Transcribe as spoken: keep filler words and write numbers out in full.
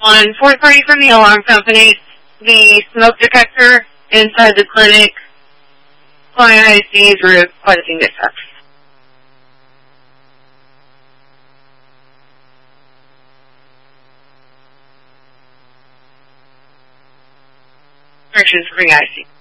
On four thirty from the alarm company, the smoke detector inside the clinic, client I Cs were quite a few mishaps. Directions for the I C.